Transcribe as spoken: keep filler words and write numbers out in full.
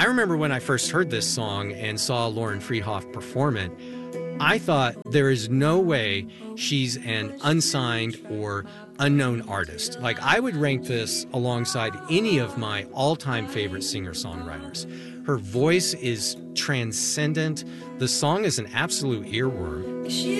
I remember when I first heard this song and saw Lauren Friedhoff perform it, I thought there is no way she's an unsigned or unknown artist. Like, I would rank this alongside any of my all-time favorite singer-songwriters. Her voice is transcendent. The song is an absolute earworm.